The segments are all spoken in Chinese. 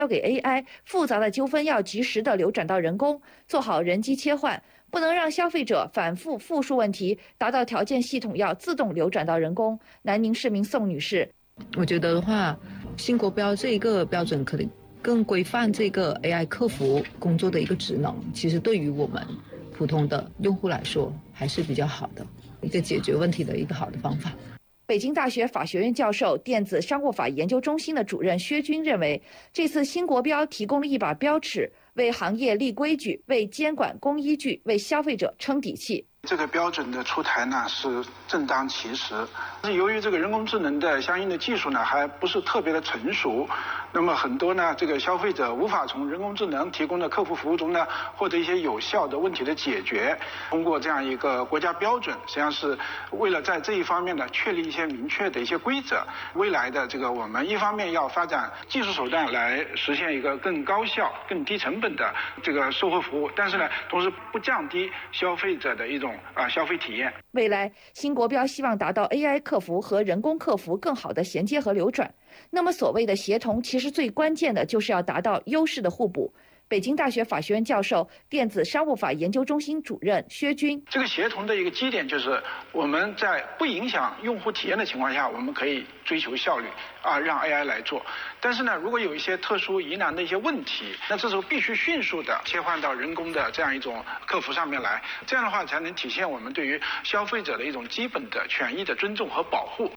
交给 AI， 复杂的纠纷要及时的流转到人工，做好人机切换，不能让消费者反复复述问题，达到条件系统要自动流转到人工。南宁市民宋女士， 我觉得的话，新国标这一个标准可能更规范这个 AI 客服工作的一个职能，其实对于我们普通的用户来说还是比较好的一个解决问题的一个好的方法。 北京大学法学院教授、电子商务法研究中心的主任薛军认为，这次新国标提供了一把标尺，为行业立规矩，为监管供依据，为消费者撑底气。 这个标准的出台呢是正当其时，由于这个人工智能的相应的技术呢还不是特别的成熟，那么很多呢这个消费者无法从人工智能提供的客服服务中呢获得一些有效的问题的解决。通过这样一个国家标准，实际上是为了在这一方面呢确立一些明确的一些规则。未来的这个我们一方面要发展技术手段来实现一个更高效、更低成本的这个售后服务，但是呢同时不降低消费者的一种消费体验。 未来新国标希望达到 AI 客服和人工客服更好的衔接和流转。那么所谓的协同，其实最关键的就是要达到优势的互补。北京大学法学院教授、电子商务法研究中心主任薛军， 这个协同的一个基点就是我们在不影响用户体验的情况下，我们可以追求效率让 AI 来做。但是呢，如果有一些特殊疑难的一些问题，那这时候必须迅速的切换到人工的这样一种客服上面来，这样的话才能体现我们对于消费者的一种基本的权益的尊重和保护。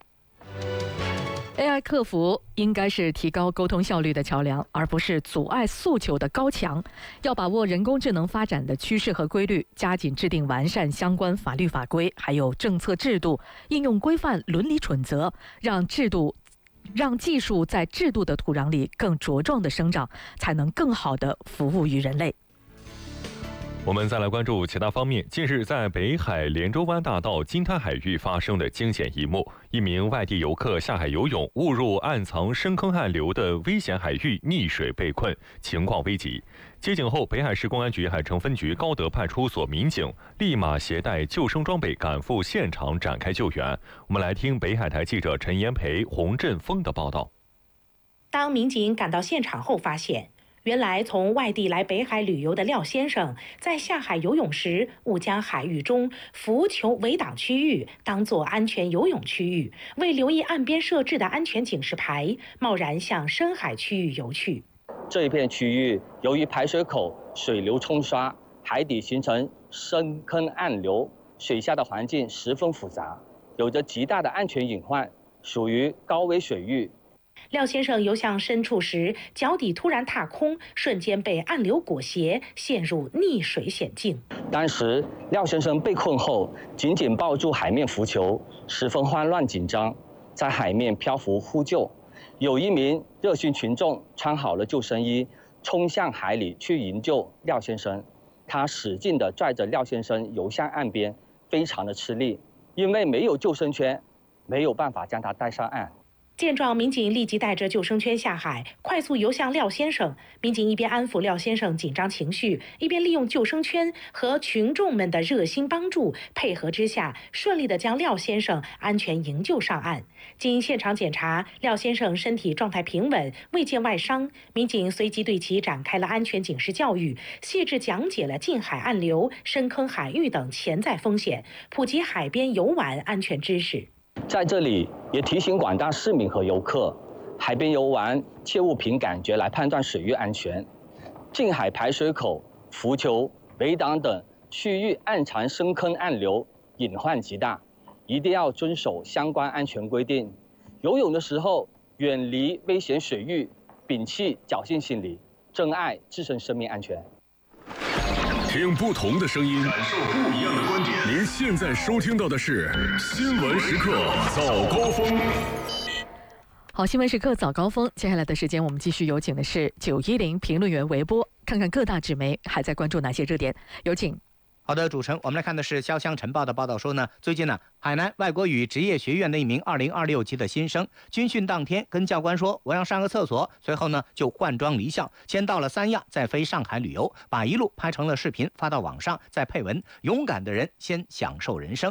AI 客服应该是提高沟通效率的桥梁，而不是阻碍诉求的高墙。要把握人工智能发展的趋势和规律，加紧制定完善相关法律法规，还有政策制度，应用规范伦理准则，让技术在制度的土壤里更茁壮的生长，才能更好的服务于人类。 我们再来关注其他方面。近日，在北海连州湾大道金滩海域发生的惊险一幕：一名外地游客下海游泳，误入暗藏深坑暗流的危险海域，溺水被困，情况危急。接警后，北海市公安局海城分局高德派出所民警立马携带救生装备赶赴现场展开救援。我们来听北海台记者陈延培、洪振峰的报道。 当民警赶到现场后，发现原来从外地来北海旅游的廖先生，在下海游泳时误将海域中浮球围挡区域当作安全游泳区域，未留意岸边设置的安全警示牌，贸然向深海区域游去。 这一片区域由于排水口水流冲刷，海底形成深坑暗流，水下的环境十分复杂，有着极大的安全隐患，属于高危水域。 廖先生游向深处时，脚底突然踏空，瞬间被暗流裹挟，陷入溺水险境。 当时廖先生被困后，紧紧抱住海面浮球，十分慌乱紧张，在海面漂浮呼救。有一名热心群众穿好了救生衣，冲向海里去营救廖先生。他使劲地拽着廖先生游向岸边，非常的吃力，因为没有救生圈，没有办法将他带上岸。 见状，民警立即带着救生圈下海，快速游向廖先生。民警一边安抚廖先生紧张情绪，一边利用救生圈和群众们的热心帮助，配合之下，顺利地将廖先生安全营救上岸。经现场检查，廖先生身体状态平稳，未见外伤。民警随即对其展开了安全警示教育，细致讲解了近海暗流、深坑海域等潜在风险，普及海边游玩安全知识。 在这里也提醒广大市民和游客，海边游玩切勿凭感觉来判断水域安全。近海排水口、浮球、围挡等区域暗藏深坑暗流，隐患极大，一定要遵守相关安全规定。游泳的时候远离危险水域，摒弃侥幸心理，珍爱自身生命安全。 听不同的声音，感受不一样的观点。您现在收听到的是新闻时刻早高峰。 好，新闻时刻早高峰，接下来的时间我们继续有请的是910评论员韦波，看看各大纸媒还在关注哪些热点，有请。 好的，主持人，我们来看的是潇湘晨报的报道说呢，最近呢，海南外国语职业学院的一名2026级的新生，军训当天跟教官说我要上个厕所，随后呢就换装离校，先到了三亚，再飞上海旅游，把一路拍成了视频发到网上，再配文勇敢的人先享受人生。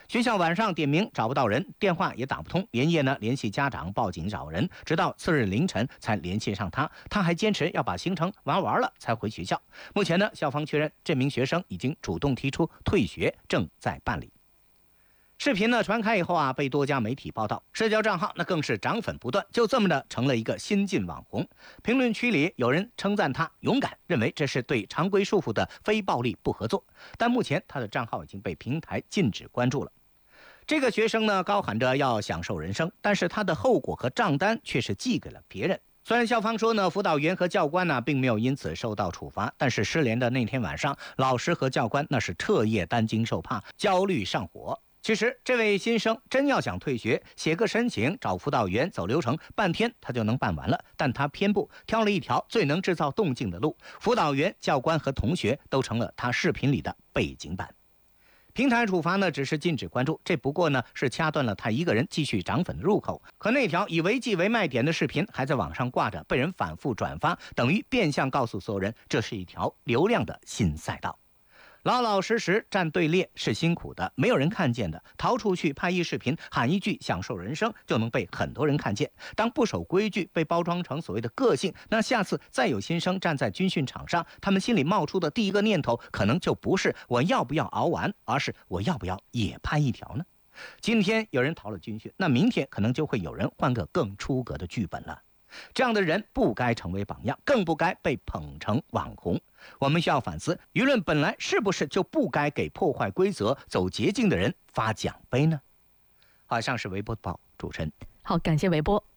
学校晚上点名找不到人，电话也打不通，连夜呢联系家长报警找人，直到次日凌晨才联系上他。他还坚持要把行程玩完了才回学校。目前呢，校方确认这名学生已经主动提出退学，正在办理。视频呢传开以后啊，被多家媒体报道，社交账号那更是涨粉不断，就这么的成了一个新晋网红。评论区里有人称赞他勇敢，认为这是对常规束缚的非暴力不合作。但目前他的账号已经被平台禁止关注了。这个学生呢高喊着要享受人生，但是他的后果和账单却是寄给了别人。虽然校方说呢，辅导员和教官呢并没有因此受到处罚，但是失联的那天晚上，老师和教官那是彻夜担惊受怕，焦虑上火。其实这位新生真要想退学，写个申请找辅导员走流程，半天他就能办完了，但他偏不，挑了一条最能制造动静的路，辅导员、教官和同学都成了他视频里的背景板。平台处罚呢只是禁止关注，这不过呢是掐断了他一个人继续涨粉的入口。可那条以违纪为卖点的视频还在网上挂着，被人反复转发，等于变相告诉所有人，这是一条流量的新赛道。老老实实站队列是辛苦的，没有人看见的，逃出去拍一视频，喊一句享受人生，就能被很多人看见。当不守规矩被包装成所谓的个性，那下次再有新生站在军训场上，他们心里冒出的第一个念头可能就不是我要不要熬完，而是我要不要也拍一条呢？今天有人逃了军训，那明天可能就会有人换个更出格的剧本了。这样的人不该成为榜样，更不该被捧成网红。我们需要反思，舆论本来是不是就不该给破坏规则、走捷径的人发奖杯呢？好，以上是微博的报，主持人。 好，感谢微博。